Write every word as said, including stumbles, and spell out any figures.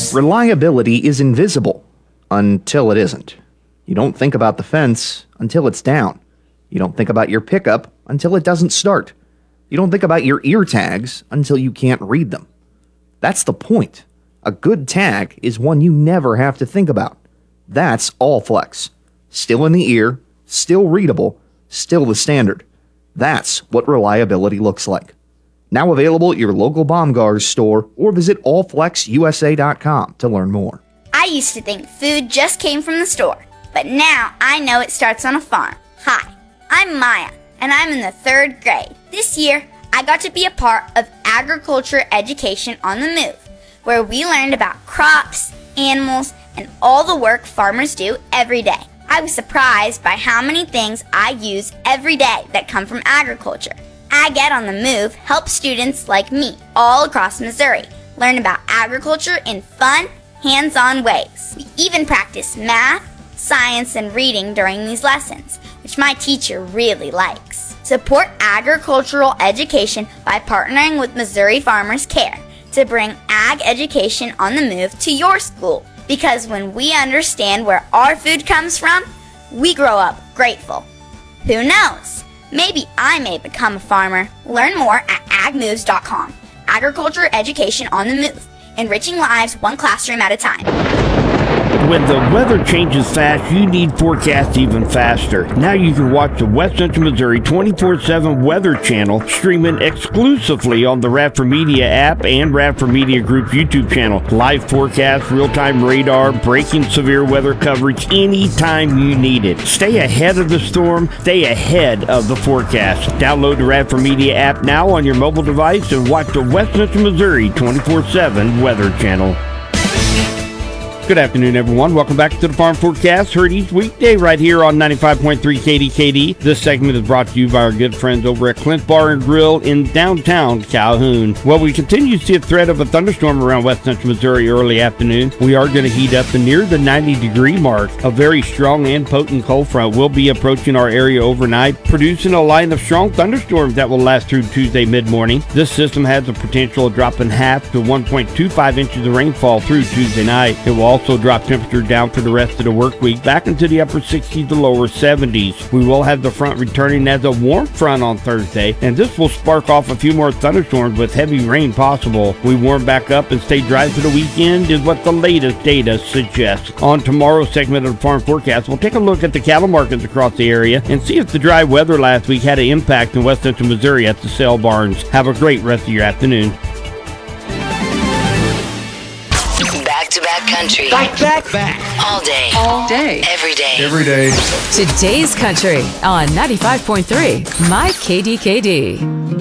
Reliability is invisible until it isn't. You don't think about the fence until it's down. You don't think about your pickup until it doesn't start. You don't think about your ear tags until you can't read them. That's the point. A good tag is one you never have to think about. That's Allflex. Still in the ear, still readable, still the standard. That's what reliability looks like. Now available at your local Baumgars store or visit all flex U S A dot com to learn more. I used to think food just came from the store, but now I know it starts on a farm. Hi, I'm Maya, and I'm in the third grade. This year, I got to be a part of Agriculture Education on the Move, where we learned about crops, animals, and all the work farmers do every day. I was surprised by how many things I use every day that come from agriculture. Ag Ed on the Move helps students like me all across Missouri learn about agriculture in fun, hands-on ways. We even practice math, science, and reading during these lessons, which my teacher really likes. Support agricultural education by partnering with Missouri Farmers Care to bring ag education on the move to your school. Because when we understand where our food comes from, we grow up grateful. Who knows? Maybe I may become a farmer. Learn more at ag moves dot com. Agriculture education on the move, enriching lives one classroom at a time. When the weather changes fast, you need forecasts even faster. Now you can watch the West Central Missouri twenty-four seven Weather Channel streaming exclusively on the Radford Media app and Radford Media Group's YouTube channel. Live forecasts, real-time radar, breaking severe weather coverage anytime you need it. Stay ahead of the storm. Stay ahead of the forecast. Download the Radford Media app now on your mobile device and watch the West Central Missouri twenty-four seven Weather Channel. Good afternoon, everyone. Welcome back to the Farm Forecast, heard each weekday right here on ninety-five point three K D K D. This segment is brought to you by our good friends over at Clint Bar and Grill in downtown Calhoun. Well, we continue to see a threat of a thunderstorm around West Central Missouri early afternoon. We are going to heat up to near the ninety degree mark. A very strong and potent cold front will be approaching our area overnight, producing a line of strong thunderstorms that will last through Tuesday mid-morning. This system has the potential of dropping half to one point two five inches of rainfall through Tuesday night. It will also Also drop temperature down for the rest of the work week back into the upper sixties to lower seventies. We will have the front returning as a warm front on Thursday, and this will spark off a few more thunderstorms with heavy rain possible. We warm back up and stay dry for the weekend is what the latest data suggests. On tomorrow's segment of the Farm Forecast, we'll take a look at the cattle markets across the area and see if the dry weather last week had an impact in West Central Missouri at the sale barns. Have a great rest of your afternoon. Back-to-back country. Back, back, back. All day. All day. Every day. Every day. Today's Country on ninety-five point three My K D K D.